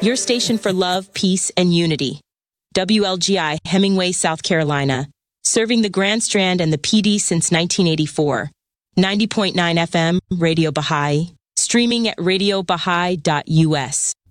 Your station for love, peace, and unity. WLGI, Hemingway, South Carolina. Serving the Grand Strand and the PD since 1984. 90.9 FM, Radio Baha'i. Streaming at radiobahai.us.